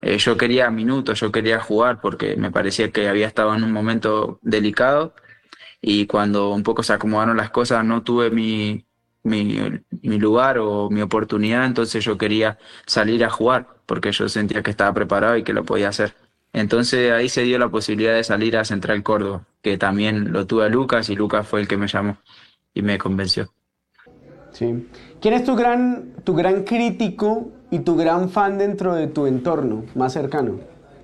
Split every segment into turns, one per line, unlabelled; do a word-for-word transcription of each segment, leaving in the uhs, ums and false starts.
Eh, yo quería minutos, yo quería jugar porque me parecía que había estado en un momento delicado y cuando un poco se acomodaron las cosas no tuve mi, mi, mi lugar o mi oportunidad, entonces yo quería salir a jugar porque yo sentía que estaba preparado y que lo podía hacer. Entonces ahí se dio la posibilidad de salir a Central Córdoba, que también lo tuve a Lucas y Lucas fue el que me llamó y me convenció.
Sí. ¿Quién es tu gran, tu gran crítico y tu gran fan dentro de tu entorno más cercano?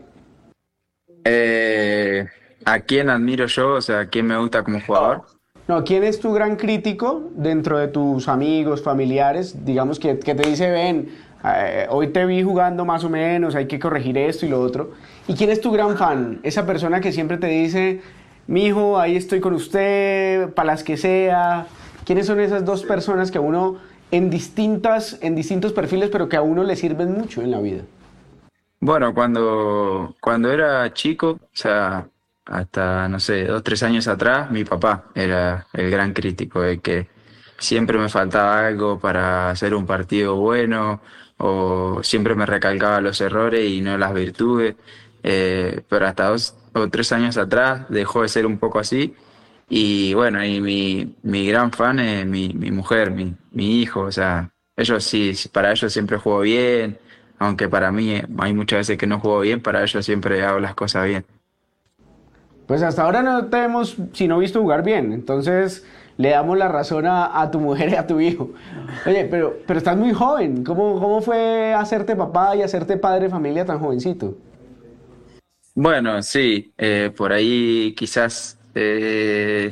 Eh, ¿A quién admiro yo? O sea, ¿a quién me gusta como jugador?
No, ¿quién es tu gran crítico dentro de tus amigos, familiares? Digamos que, que te dice, ven, eh, hoy te vi jugando más o menos, hay que corregir esto y lo otro. ¿Y quién es tu gran fan? Esa persona que siempre te dice, mi hijo, ahí estoy con usted, para las que sea. ¿Quiénes son esas dos personas que a uno, en distintas, en distintos perfiles, pero que a uno le sirven mucho en la vida?
Bueno, cuando, cuando era chico, o sea, hasta, no sé, dos, tres años atrás, mi papá era el gran crítico, el que siempre me faltaba algo para hacer un partido bueno, o siempre me recalcaba los errores y no las virtudes. Eh, pero hasta dos o tres años atrás dejó de ser un poco así. Y bueno, y mi, mi gran fan es mi, mi mujer, mi, mi hijo, o sea, ellos sí, para ellos siempre juego bien, aunque para mí eh, hay muchas veces que no juego bien, para ellos siempre hago las cosas bien.
Pues hasta ahora no te hemos, si no visto jugar bien, entonces le damos la razón a, a tu mujer y a tu hijo. Oye, pero, pero estás muy joven, ¿cómo, cómo fue hacerte papá y hacerte padre de familia tan jovencito?
Bueno, sí, eh, por ahí quizás eh,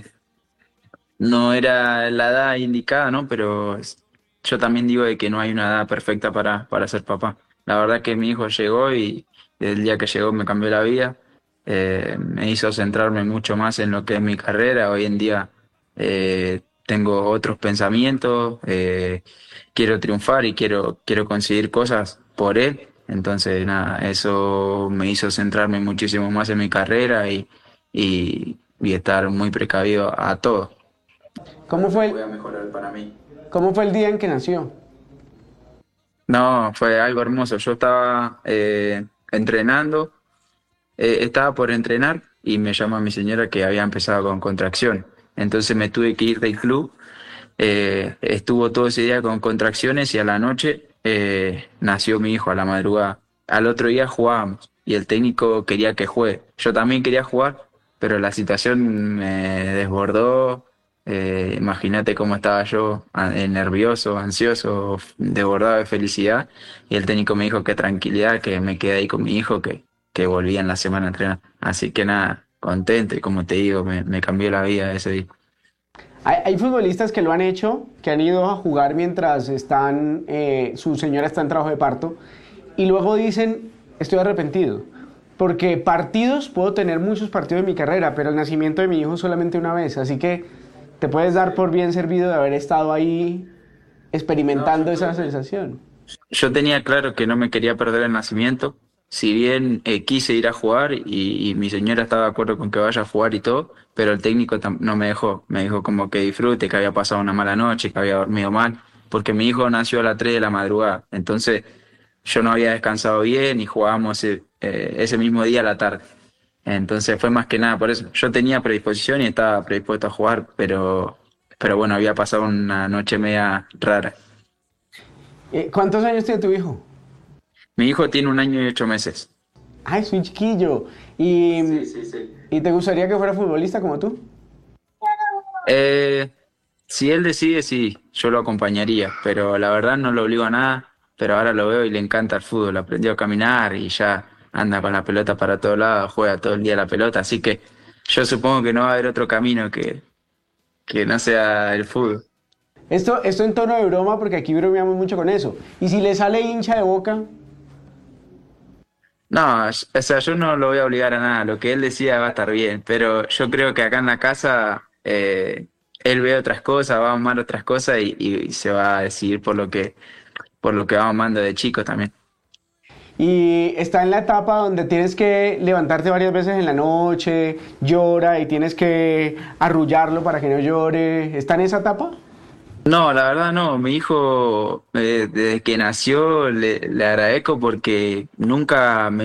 no era la edad indicada, ¿no? Pero es- yo también digo de que no hay una edad perfecta para, para ser papá. La verdad que mi hijo llegó y el día que llegó me cambió la vida. Eh, me hizo centrarme mucho más en lo que es mi carrera. Hoy en día eh, tengo otros pensamientos, eh, quiero triunfar y quiero, quiero conseguir cosas por él. Entonces, nada, eso me hizo centrarme muchísimo más en mi carrera y, y, y estar muy precavido a todo a
¿Cómo
lo que
fue el,
pueda mejorar para mí.
cómo fue el día en que nació?
No, fue algo hermoso. Yo estaba eh, entrenando, eh, estaba por entrenar y me llama mi señora que había empezado con contracción. Entonces me tuve que ir del club. Eh, estuvo todo ese día con contracciones y a la noche eh, nació mi hijo a la madrugada. Al otro día jugábamos y el técnico quería que juegue. Yo también quería jugar, pero la situación me desbordó. Eh, imagínate cómo estaba yo, a- eh, nervioso, ansioso, f- desbordado de felicidad. Y el técnico me dijo que tranquilidad, que me quedé ahí con mi hijo, que, que volvía en la semana a entrenar. Así que nada, contento y como te digo, me, me cambió la vida ese día.
Hay, hay futbolistas que lo han hecho, que han ido a jugar mientras están, eh, su señora está en trabajo de parto, y luego dicen, estoy arrepentido, porque partidos, puedo tener muchos partidos en mi carrera, pero el nacimiento de mi hijo solamente una vez, así que te puedes dar por bien servido de haber estado ahí
No, yo
experimentando esa
tuve,
sensación.
Yo tenía claro que no me quería perder el nacimiento, si bien eh, quise ir a jugar y, y mi señora estaba de acuerdo con que vaya a jugar y todo, pero el técnico tam- no me dejó, me dijo como que disfrute, que había pasado una mala noche, que había dormido mal, porque mi hijo nació a las tres de la madrugada, entonces yo no había descansado bien y jugábamos eh, eh, ese mismo día a la tarde. Entonces fue más que nada por eso. Yo tenía predisposición y estaba predispuesto a jugar, pero, pero bueno, había pasado una noche media rara.
Eh, ¿Cuántos años tiene tu hijo?
Mi hijo tiene un año y ocho meses.
Ay, soy chiquillo. ¿Y,
Sí, sí, sí.
¿Y te gustaría que fuera futbolista como tú?
Eh, si él decide, sí, yo lo acompañaría, pero la verdad no lo obligo a nada, pero ahora lo veo y le encanta el fútbol, aprendió a caminar y ya anda con la pelota para todos lados, juega todo el día la pelota, así que yo supongo que no va a haber otro camino que, que no sea el fútbol.
Esto, esto en tono de broma, porque aquí bromeamos mucho con eso. Y si le sale hincha de Boca,
No, es- o sea, yo no lo voy a obligar a nada, lo que él decida va a estar bien, pero yo creo que acá en la casa eh, él ve otras cosas, va a amar otras cosas y, y se va a decidir por lo que, por lo que va amando de chico también.
y está en la etapa donde tienes que levantarte varias veces en la noche, llora y tienes que arrullarlo para que no llore. ¿Está en esa etapa?
No, la verdad no, mi hijo eh, desde que nació le, le agradezco porque nunca me